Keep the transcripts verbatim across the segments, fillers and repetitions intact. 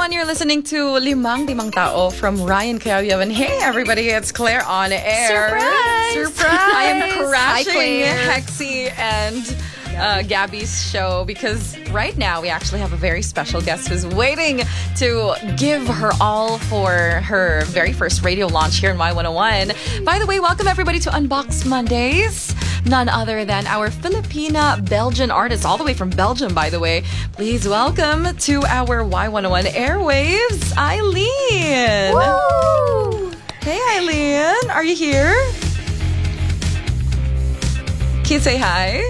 one, you're listening to Limang Limang Tao from Ryan Cayo. And hey, everybody, it's Claire on air. Surprise! Surprise! I am crashing Hi, Hexy and uh, Gabby's show because right now we actually have a very special guest who's waiting to give her all for her very first radio launch here in Y one oh one. By the way, welcome everybody to Unbox Mondays. None other than our Filipina Belgian artist, all the way from Belgium, by the way. Please welcome to our Y one oh one airwaves, Eileen. Woo! Hey, Eileen. Are you here? Can you say hi?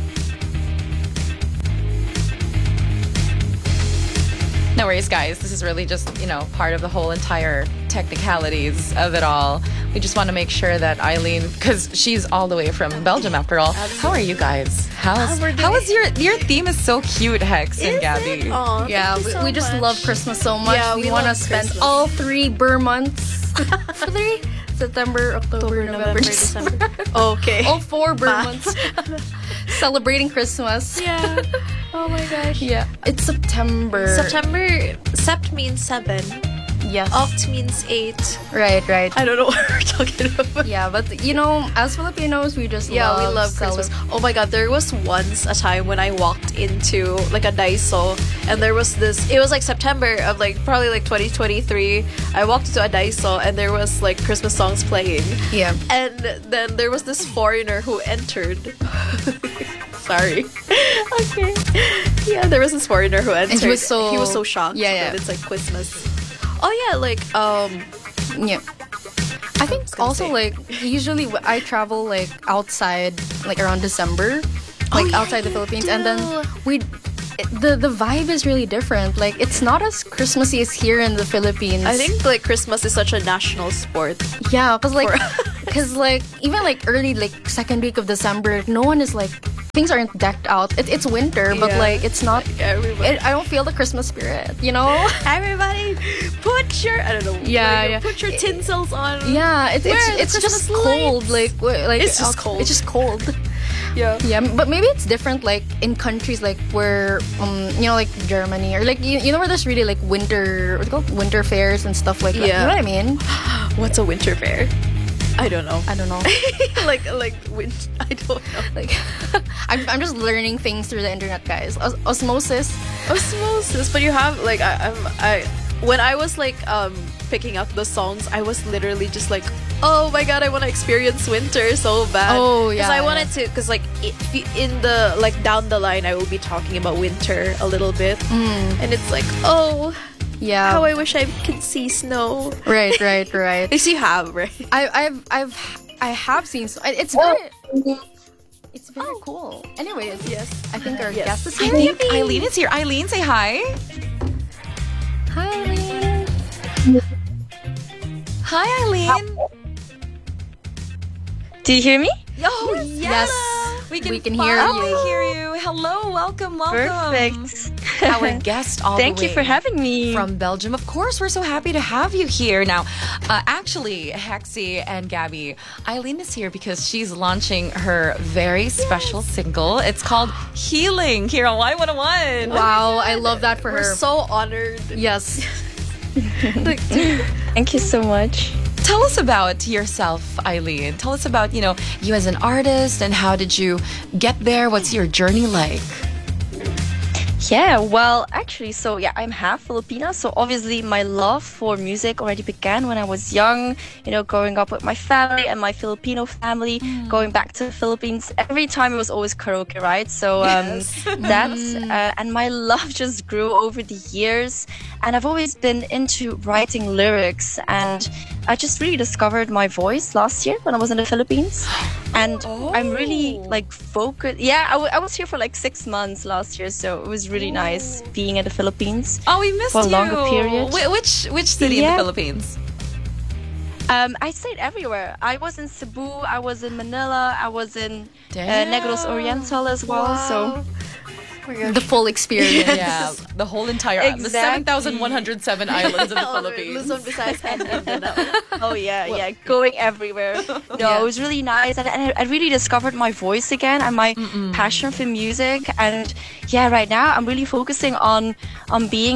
No worries, guys. This is really just, you know, part of the whole entire technicalities of it all. We just want to make sure that Eileen, because she's all the way from Belgium after all. Absolutely. How are you guys? How's uh, how is your your theme is so cute, Hex and is Gabby. Aww, yeah, we, so we just much. love Christmas so much. Yeah, we, we want to love spend Christmas. all three Burr months. three? September, October, November, November, December. Okay. All four Burr Bye. months. Celebrating Christmas. Yeah. Oh my gosh. Yeah. It's September. September. Sept means seven. Yes. Oct means eight. Right, right. I don't know what we're talking about. Yeah, but you know, as Filipinos, we just Yeah, love we love cele- Christmas. Oh my god, there was once a time when I walked into like a Daiso and there was this, it was like September of like probably like twenty twenty-three. I walked into a Daiso and there was like Christmas songs playing. Yeah. And then there was this foreigner who entered. Sorry. Okay. Yeah, there was this foreigner who entered. And he was so he was so shocked yeah, yeah. that it's like Christmas. Oh yeah, like um Yeah. I think gonna also say. like usually w- I travel like outside like around December, like Oh, yeah, outside the you Philippines, and then do. we it, the the vibe is really different. Like it's not as Christmassy as here in the Philippines. I think like Christmas is such a national sport. yeah, cause like For- cause like even like early like second week of December, no one is like things aren't decked out. It, it's winter, but Yeah. like it's not. Everybody, It, I don't feel the Christmas spirit, you know. everybody, put your I don't know. Yeah, like, yeah. Put your tinsels on. Yeah, it's Where it's, are the it's just Christmas cold. lights? Like wh- like It's just out- cold. It's just cold. yeah. Yeah, but maybe it's different like in countries like where um you know like Germany or like you, you know where there's really like winter what's it called winter fairs and stuff like that. You Yeah. know what I mean? What's a winter fair? I don't know. I don't know. like like win- I don't know. Like I'm I'm just learning things through the internet, guys. Os- osmosis. Osmosis, but you have like I, I'm I when I was like um picking up the songs, I was literally just like, oh my god, I want to experience winter so bad. Oh, because yeah, I wanted to, because like if you, in the like down the line, I will be talking about winter a little bit, and it's like, oh, Yeah. how I wish I could see snow. right, right, right. At least you have, right? I I've I've I have seen so it's very it's very cool. Anyways, Yes. I think our Yes. guest is I here. think Eileen is here. Eileen, say hi. Hi, Eileen. Hi, Eileen. Do you hear me? Oh, yes. We can, We can hear finally you. hear you. Hello, welcome, welcome. Perfect. Our guest all Thank the way you for having me. from Belgium. Of course, we're so happy to have you here. Now, uh, actually, Hexy and Gabby, Eileen is here because she's launching her very special single. It's called Healing here on Y one oh one. Wow, I love that for We're her. so honored. yes. Thank you so much. Tell us about yourself, Eileen. Tell us about, you know, you as an artist and how did you get there? What's your journey like? Yeah, well, actually, so yeah, I'm half Filipina, so obviously my love for music already began when I was young, you know, growing up with my family and my Filipino family, going back to the Philippines. Every time it was always karaoke, right? So um, that's, uh, and my love just grew over the years, and I've always been into writing lyrics, and I just really discovered my voice last year when I was in the Philippines, and I'm really like focused. Yeah, I, w- I was here for like six months last year, so it was really nice being in the Philippines. Oh, we missed For a you. longer period. Wh- which which city in Yeah. the Philippines? Um, I stayed everywhere. I was in Cebu, I was in Manila, I was in uh, Damn. Negros Oriental as well. So The full experience. Yeah, the whole entire the Exactly. seven thousand one hundred seven islands in the Philippines. Luzon, Visayas, and Mindanao. oh yeah, yeah, going everywhere. No, Yeah. it was really nice, and, and I really discovered my voice again and my passion for music. And yeah, right now I'm really focusing on on being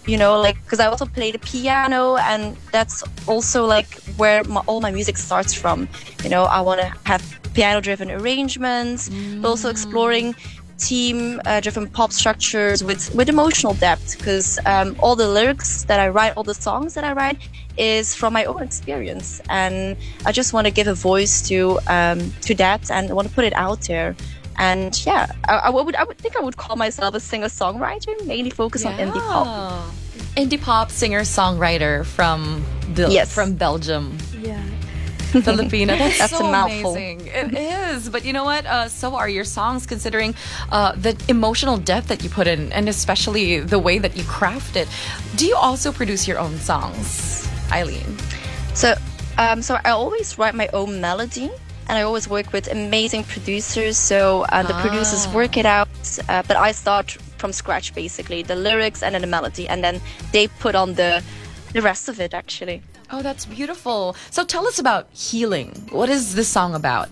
you know, like, because I also play the piano, and that's also like where my, all my music starts from. You know, I want to have piano-driven arrangements, mm. but also exploring theme-driven pop structures with, with emotional depth, because um, all the lyrics that I write, all the songs that I write, is from my own experience, and I just want to give a voice to um, to that, and I want to put it out there. And yeah, I, I would I would think I would call myself a singer-songwriter, mainly focus yeah. on indie pop. Indie pop singer-songwriter from the yes. from Belgium. Yeah. Filipina. That's, That's so a mouthful. amazing. It is. But you know what? Uh, so are your songs, considering uh, the emotional depth that you put in, and especially the way that you craft it. Do you also produce your own songs, Eileen? So, um, so I always write my own melody, and I always work with amazing producers. So uh, the ah. producers work it out, uh, but I start from scratch, basically, the lyrics and then the melody, and then they put on the the rest of it, actually. Oh, that's beautiful. So tell us about Healing. What is this song about?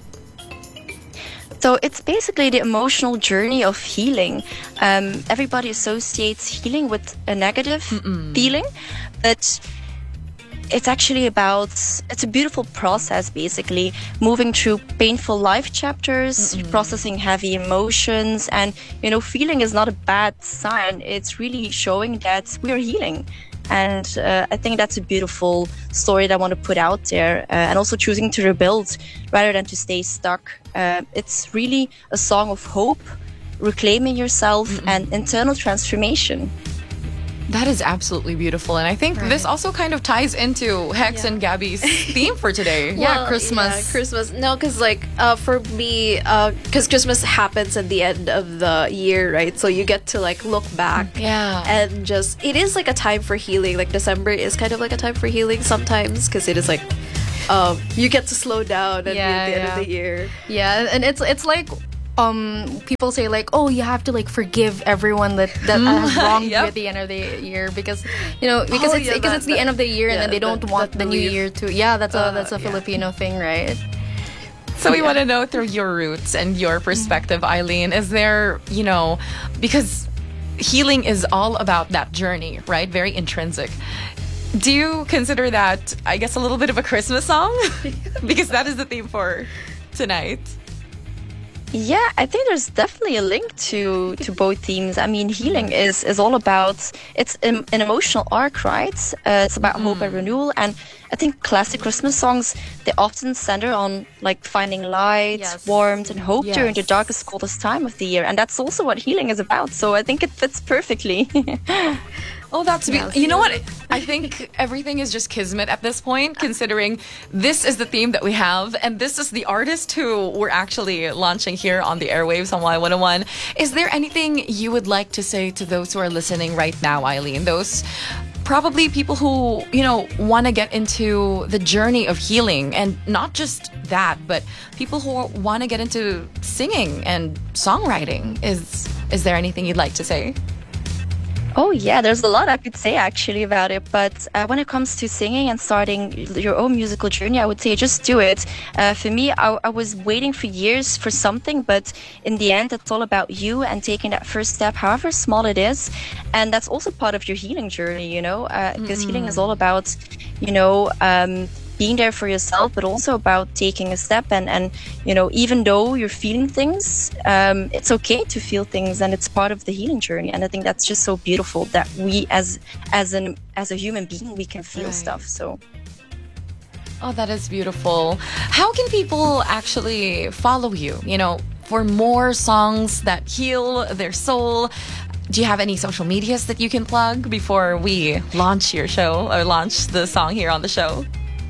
So it's basically the emotional journey of healing. Um, everybody associates healing with a negative Mm-mm. feeling, but it's actually about, it's a beautiful process, basically, moving through painful life chapters, Mm-mm. processing heavy emotions, and, you know, feeling is not a bad sign. It's really showing that we are healing. And uh, I think that's a beautiful story that I want to put out there. Uh, and also choosing to rebuild rather than to stay stuck. Uh, it's really a song of hope, reclaiming yourself, Mm-mm. and internal transformation. That is absolutely beautiful. And I think right. this also kind of ties into Hex yeah. and Gabby's theme for today. Well, yeah, Christmas. Yeah, Christmas. No, because like uh, for me, because uh, Christmas happens at the end of the year, right? So you get to like look back. Yeah. And just, it is like a time for healing. Like December is kind of like a time for healing sometimes, because it is like, um, you get to slow down at, yeah, the, at the yeah. end of the year. Yeah, and it's it's like um people say like, oh, you have to like forgive everyone that that has wronged yep. you at the end of the year, because you know because oh, it's yeah, because that, it's the that, end of the year, yeah, and then they don't that, want that the new belief. year to yeah that's a uh, that's a yeah. Filipino thing, right? So we yeah. want to know through your roots and your perspective, Eileen, is there, you know, because healing is all about that journey, right? Very intrinsic. Do you consider that, I guess, a little bit of a Christmas song? Because that is the theme for tonight. Yeah, I think there's definitely a link to, to both themes. I mean, healing is, is all about, it's an, an emotional arc, right? Uh, it's about mm. hope and renewal. And I think classic Christmas songs, they often center on like finding light, yes. warmth, and hope yes. during the darkest, coldest time of the year. And that's also what healing is about. So I think it fits perfectly. Oh, that's be- Yes. you know what? I think everything is just kismet at this point, considering this is the theme that we have, and this is the artist who we're actually launching here on the airwaves on Y one oh one. Is there anything you would like to say to those who are listening right now, Eileen? Those probably people who, you know, want to get into the journey of healing, and not just that, but people who want to get into singing and songwriting. Is is there anything you'd like to say? Oh yeah, there's a lot I could say actually about it, but uh, when it comes to singing and starting your own musical journey, I would say just do it. Uh, for me, I, I was waiting for years for something, but in the end, it's all about you and taking that first step, however small it is. And that's also part of your healing journey, you know, because uh, mm-hmm. healing is all about, you know, um, being there for yourself, but also about taking a step. And, and you know, even though you're feeling things, um, it's okay to feel things, and it's part of the healing journey. And I think that's just so beautiful that we, as as an as a human being, we can feel right. stuff. So, oh, that is beautiful. How can people actually follow you? You know, for more songs that heal their soul. Do you have any social medias that you can plug before we launch your show or launch the song here on the show?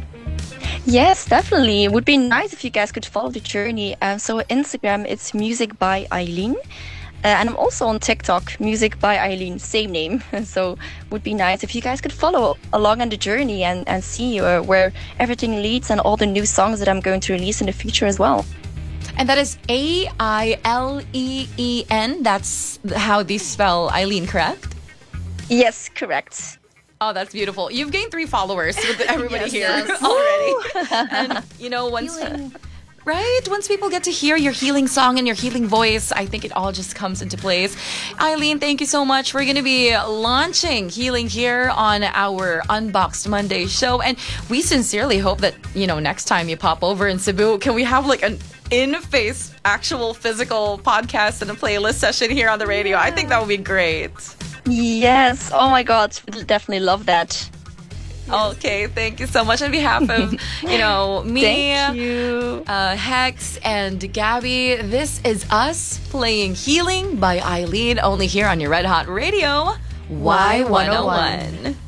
Yes, definitely. It would be nice if you guys could follow the journey. Um, so Instagram, it's Music by Eileen. Uh, and I'm also on TikTok, Music by Eileen, same name. So it would be nice if you guys could follow along on the journey and, and see uh, where everything leads and all the new songs that I'm going to release in the future as well. And that is A I L E E N. That's how they spell Eileen, correct? Yes, correct. Oh, that's beautiful. You've gained three followers with everybody Yes, here yes. already. And, you know, once... Healing. Right? Once people get to hear your healing song and your healing voice, I think it all just comes into place. Eileen, thank you so much. We're going to be launching Healing here on our Unboxed Monday show. And we sincerely hope that, you know, next time you pop over in Cebu, can we have like an in-face, actual physical podcast and a playlist session here on the radio? Yeah. I think that would be great. Yes. Oh my God. We'll definitely love that. Okay, thank you so much on behalf of, you know, me, Thank you. Uh, Hex, and Gabby. This is us playing Healing by Eileen, only here on your Red Hot Radio, Y one oh one.